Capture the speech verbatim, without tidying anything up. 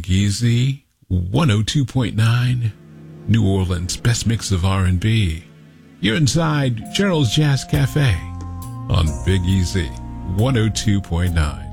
Big Easy, one oh two point nine, New Orleans' best mix of R and B. You're inside Gerald's Jazz Cafe on Big Easy, one oh two point nine.